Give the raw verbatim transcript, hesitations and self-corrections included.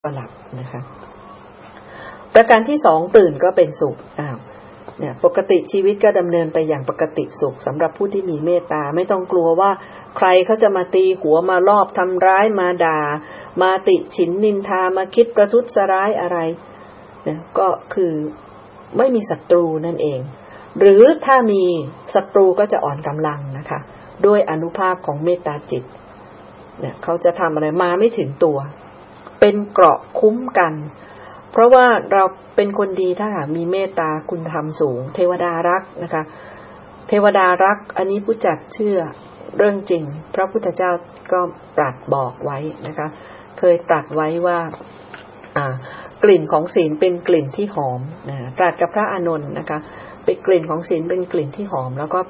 หลับนะคะประการที่สองตื่นก็เป็นสุขอ้าวเนี่ยปกติชีวิตก็ดำเนินไปอย่างปกติสุขสำหรับผู้ที่มีเมตตาไม่ต้องกลัวว่าใครเขาจะมาตีหัวมาลอบทำร้ายมาด่ามาติฉินนินทามาคิดประทุษร้ายอะไรเนี่ยก็คือไม่มีศัตรูนั่นเองหรือถ้ามีศัตรูก็จะอ่อนกำลังนะคะด้วยอานุภาพของเมตตาจิตเนี่ยเขาจะทำอะไรมาไม่ถึงตัวเป็นเกราะคุ้มกันเพราะว่าเราเป็นคนดีถ้าหากมีเมตตาคุณธรรมสูงเทวดารักนะคะเทวดารักอันนี้ผู้จัดเชื่อเรื่องจริงพระพุทธเจ้าก็ตรัสบอกไว้นะคะเคยตรัสไว้ว่าอ่ากลิ่นของศีลเป็นกลิ่นที่หอมนะตรัสกับพระอานนท์นะคะเป็นกลิ่นของศีลเป็นกลิ่นที่หอมแล้วก็